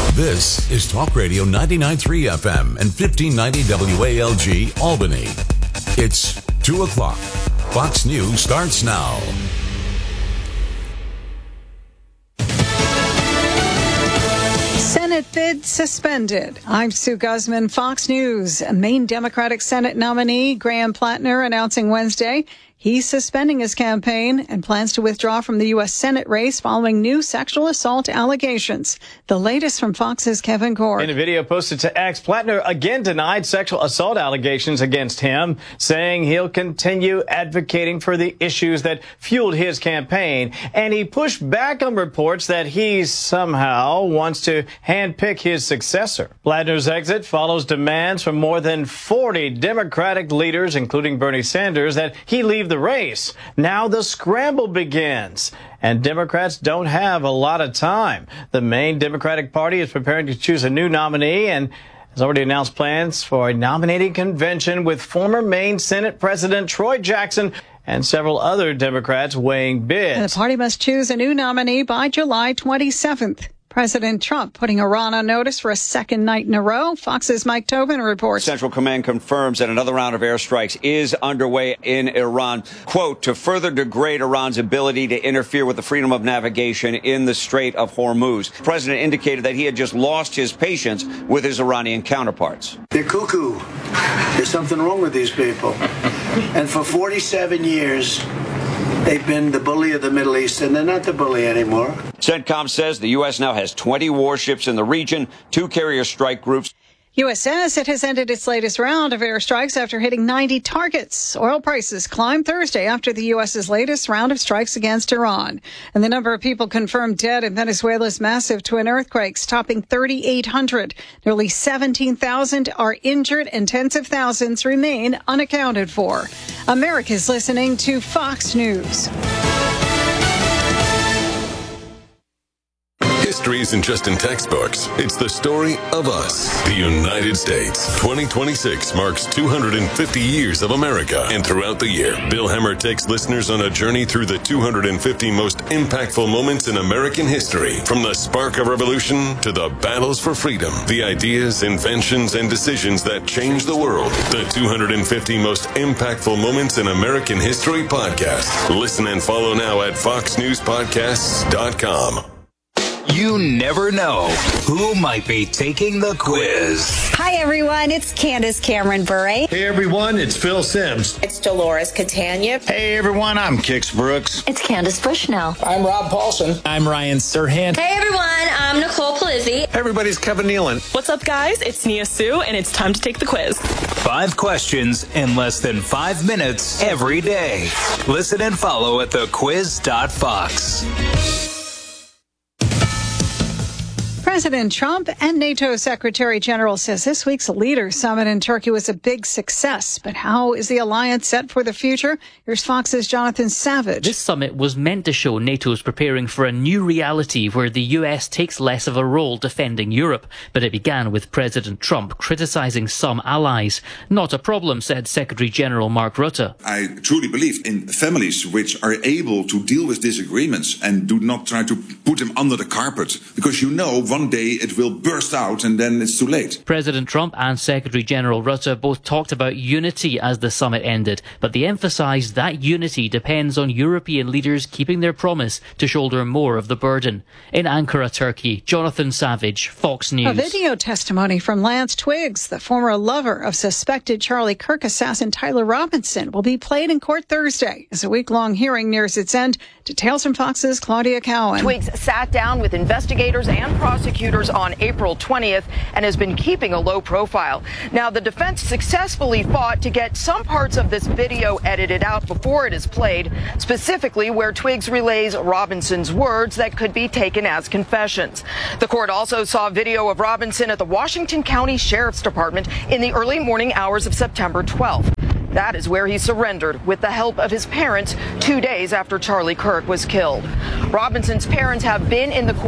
This is Talk Radio 99.3 FM and 1590 WALG Albany. It's 2 o'clock. Fox News starts now. Senate bid suspended. I'm Sue Guzman, Fox News. Maine Democratic Senate nominee Graham Plattner announcing Wednesday he's suspending his campaign and plans to withdraw from the U.S. Senate race following new sexual assault allegations. The latest from Fox's Kevin Cord. In a video posted to X, Plattner again denied sexual assault allegations against him, saying he'll continue advocating for the issues that fueled his campaign. And he pushed back on reports that he somehow wants to handpick his successor. Plattner's exit follows demands from more than 40 Democratic leaders, including Bernie Sanders, that he leave the race. Now the scramble begins, and Democrats don't have a lot of time. The Maine Democratic Party is preparing to choose a new nominee and has already announced plans for a nominating convention with former Maine Senate President Troy Jackson and several other Democrats weighing bids. And the party must choose a new nominee by July 27th. President Trump putting Iran on notice for a second night in a row. Fox's Mike Tobin reports. Central Command confirms that another round of airstrikes is underway in Iran, quote, to further degrade Iran's ability to interfere with the freedom of navigation in the Strait of Hormuz. The president indicated that he had just lost his patience with his Iranian counterparts. They're cuckoo. There's something wrong with these people. And for 47 years, they've been the bully of the Middle East, and they're not the bully anymore. CENTCOM says the U.S. now has 20 warships in the region, 2 carrier strike groups. U.S. says it has ended its latest round of airstrikes after hitting 90 targets. Oil prices climbed Thursday after the U.S.'s latest round of strikes against Iran. And the number of people confirmed dead in Venezuela's massive twin earthquakes topping 3,800. Nearly 17,000 are injured and tens of thousands remain unaccounted for. America's listening to Fox News. History isn't just in textbooks. It's the story of us, the United States. 2026 marks 250 years of America. And throughout the year, Bill Hemmer takes listeners on a journey through the 250 most impactful moments in American history. From the spark of revolution to the battles for freedom, the ideas, inventions, and decisions that changed the world. The 250 most impactful moments in American history podcast. Listen and follow now at foxnewspodcasts.com. You never know who might be taking the quiz. Hi, everyone. It's Candace Cameron Bure. Hey, everyone. It's Phil Sims. It's Dolores Catania. Hey, everyone. I'm Kix Brooks. It's Candace Bushnell. I'm Rob Paulson. I'm Ryan Serhant. Hey, everyone. I'm Nicole Palizzi. Hey, everybody. It's Kevin Nealon. What's up, guys? It's Nia Sue, and it's time to take the quiz. 5 questions in less than 5 minutes every day. Listen and follow at thequiz.fox. President Trump and NATO Secretary General says this week's Leaders Summit in Turkey was a big success. But how is the alliance set for the future? Here's Fox's Jonathan Savage. This summit was meant to show NATO's preparing for a new reality where the US takes less of a role defending Europe. But it began with President Trump criticizing some allies. Not a problem, said Secretary General Mark Rutte. I truly believe in families which are able to deal with disagreements and do not try to put them under the carpet. Because you know, one day it will burst out and then it's too late. President Trump and Secretary General Rutte both talked about unity as the summit ended, but they emphasised that unity depends on European leaders keeping their promise to shoulder more of the burden. In Ankara, Turkey, Jonathan Savage, Fox News. A video testimony from Lance Twiggs, the former lover of suspected Charlie Kirk assassin Tyler Robinson, will be played in court Thursday as a week-long hearing nears its end. Details from Fox's Claudia Cowan. Twiggs sat down with investigators and prosecutors on April 20th and has been keeping a low profile. Now, the defense successfully fought to get some parts of this video edited out before it is played, specifically where Twiggs relays Robinson's words that could be taken as confessions. The court also saw video of Robinson at the Washington County Sheriff's Department in the early morning hours of September 12th. That is where he surrendered with the help of his parents 2 days after Charlie Kirk was killed. Robinson's parents have been in the courtroom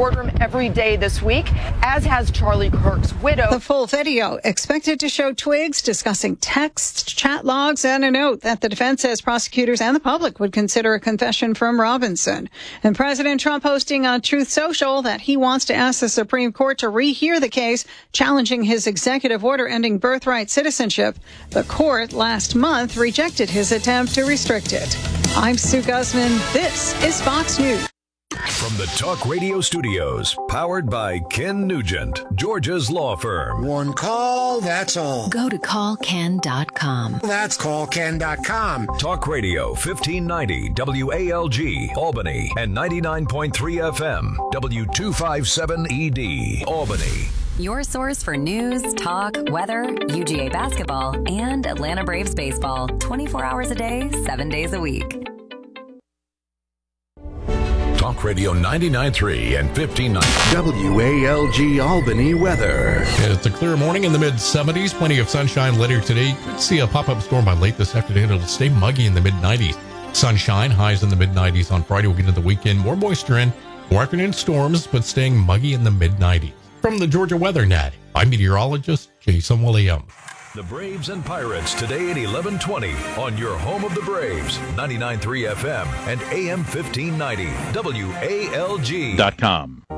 every day this week, as has Charlie Kirk's widow. The full video expected to show Twiggs discussing texts, chat logs, and a note that the defense says prosecutors and the public would consider a confession from Robinson. And President Trump posting on Truth Social that he wants to ask the Supreme Court to rehear the case challenging his executive order ending birthright citizenship. The court last month rejected his attempt to restrict it. I'm Sue Guzman. This is Fox News. From the Talk Radio studios, powered by Ken Nugent, Georgia's law firm. One call, that's all. Go to callken.com. That's callken.com. Talk Radio 1590 WALG, Albany, and 99.3 FM, W257ED, Albany. Your source for news, talk, weather, UGA basketball, and Atlanta Braves baseball. 24 hours a day, 7 days a week. Talk Radio 99.3 and 1590. WALG Albany weather. It's a clear morning in the mid-70s. Plenty of sunshine later today. Could see a pop-up storm by late this afternoon. It'll stay muggy in the mid-90s. Sunshine, highs in the mid-90s on Friday. We'll get into the weekend. More moisture in. More afternoon storms, but staying muggy in the mid-90s. From the Georgia Weather Net, I'm meteorologist Jason Williams. The Braves and Pirates today at 11:20 on your home of the Braves, 99.3 FM and AM 1590 WALG.com.